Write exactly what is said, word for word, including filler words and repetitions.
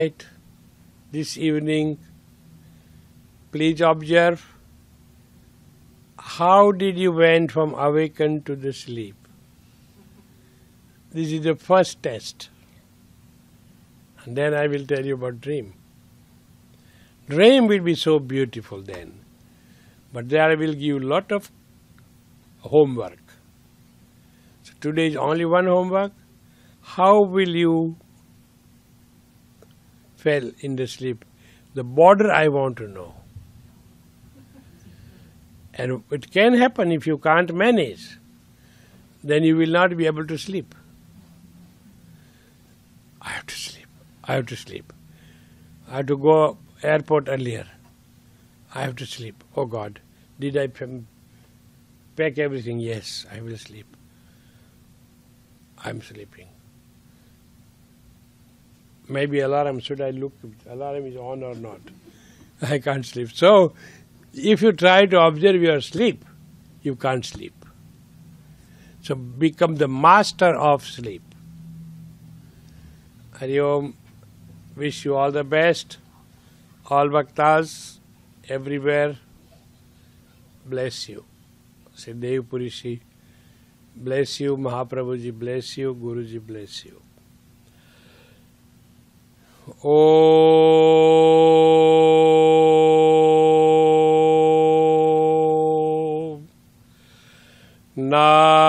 night, this evening, please observe how did you went from awakened to the sleep. This is the first test. And then I will tell you about dream. Dream will be so beautiful then. But there I will give you lot of homework. So today is only one homework. How will you fell in the sleep? The border I want to know. And it can happen if you can't manage. Then you will not be able to sleep. I have to sleep. I have to sleep. I have to go airport earlier. I have to sleep. Oh God, did I pack everything? Yes, I will sleep. I'm sleeping. Maybe alarm, should I look, alarm is on or not? I can't sleep. So, if you try to observe your sleep, you can't sleep. So, become the master of sleep. Hari Om, wish you all the best. All Bhaktas, everywhere, bless you. Say Dev Purishi, bless you. Mahaprabhuji, bless you. Guruji, bless you. Om Narayana